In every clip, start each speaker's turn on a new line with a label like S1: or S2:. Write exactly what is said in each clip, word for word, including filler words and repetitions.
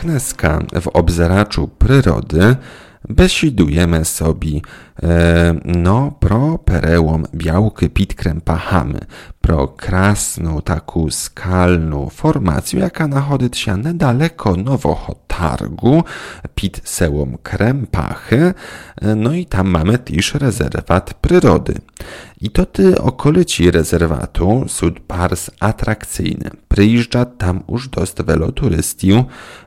S1: Ochneska w obzeraczu przyrody besidujemy sobie e, no pro perełom białky pід Krempahami, pro krasną taką skalną formację, jaka nachodzi się niedaleko Nowego Targu pід sełom Krempachy, no i tam mamy też rezerwat przyrody. I to ty okolici rezerwatu są bardzo atrakcyjne. Przyjeżdża tam już dość wielu turystów,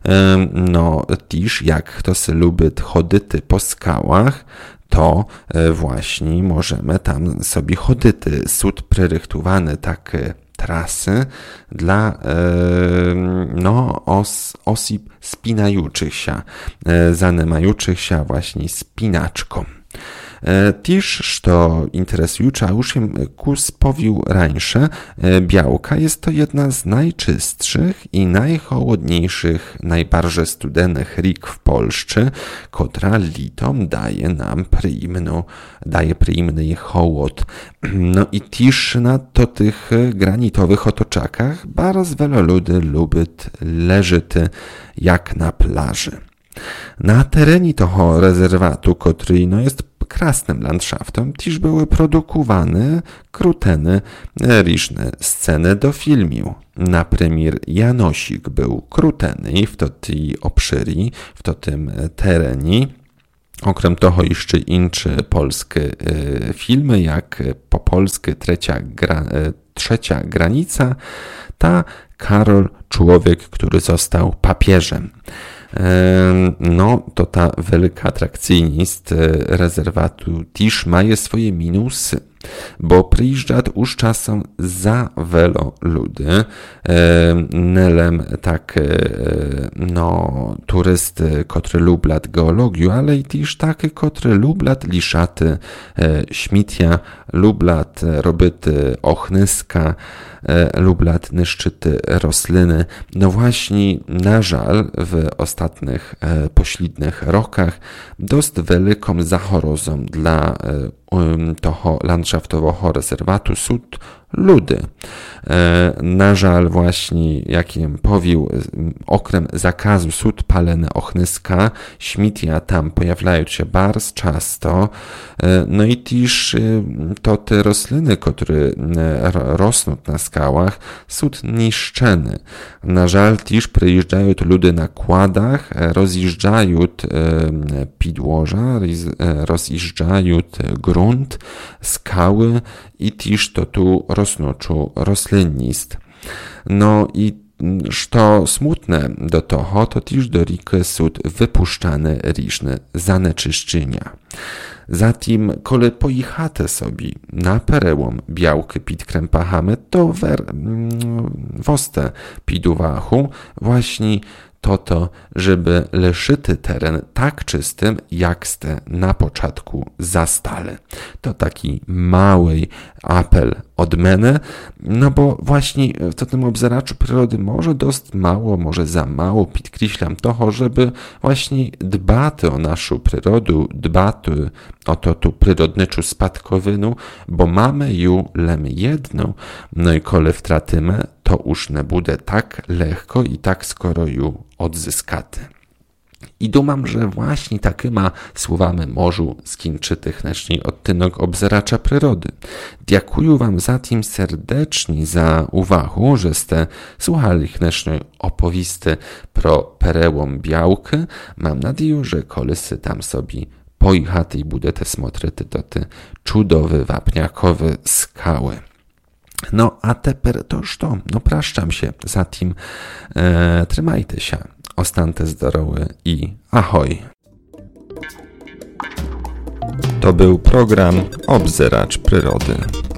S1: no też jak kto se lubi chodzić po skałach, to właśnie możemy tam sobie chodzić. Są przerychtowane takie trasy dla no, os, osób spinających się, zanimających się właśnie spinaczką. Też, co interesujące, a już im Kus powił rańsze, Białka jest to jedna z najczystszych i najchłodniejszych, najbardziej studenych rik w Polsce, która litom daje nam przyjemną, daje przyjemny chłod. No i też na to tych granitowych otoczakach bardzo wiele ludzi lubi leżeć jak na plaży. Na terenie tego rezerwatu, który no, jest krasnym landschaftem, też były produkowane kruteny różne sceny do filmu. Na premier Janosik był kruteny w to tej obszyri, w to tym terenie. Okrem toho jeszcze inne polskie y, filmy, jak po polsku trzecia, gra, y, trzecia granica, ta Karol, człowiek, który został papieżem. No, to ta wielka atrakcyjność rezerwatu też ma swoje minusy, bo przyjeżdża już czasem za wielu ludzi, nelem tak, no, turysty, którzy lubią geologię, ale i też takie, którzy lubią liszaty śmicia, lubią robić ochniska, lubią niszczyć rośliny. No właśnie, na żal, w ostatnich pośrednich rokach dość wielką zachorozą dla toho landschaftowego rezerwatu są ludy. Na żal właśnie, jak im powił, okrem zakazu są palene ochniska, śmicia tam pojawiają się bardzo często, no i też to te rośliny, które rosną na skałach, są niszczone. Na żal też przyjeżdżają ludy na kładach, rozjeżdżają podłoża, rozjeżdżają grunt, skały i też to tu rosnączu roślinnost. No i co smutne do toho, to też do riki są wypuszczane różne zanieczyszczenia. Zatem, kiedy pojechate sobie na perełom Białky pід Krempahami, to wer, woste pід uwachą właśnie to to, żeby leszyty teren tak czystym, jak ste na początku zastali. To taki mały apel od mnie, no bo właśnie w tym obzeraczu przyrody może dość mało, może za mało podkreślam toho, żeby właśnie dbać o naszą przyrodę, dbać o to tu przyrodniczą spadkowinu, bo mamy ją lem jedną, no i kole wtratymy, to już nie będzie tak lekko i tak skoro ją odzyskaty. I dumam, że właśnie takyma słowami morzu skończy techniczny odtynek obzeracza przyrody. Dziękuję wam zatem serdecznie za uwagę, że ste słuchali technicznej opowisty pro perełom Białki. Mam nadzieję, że kolesy tam sobie pojechate i budete smotryty do te cudowe, wapniakowe skały. No, a teper to już to. No, praszczam się. Zatem e, trzymajcie się. Ostante zdrowy i ahoj. To był program Obzeracz Przyrody.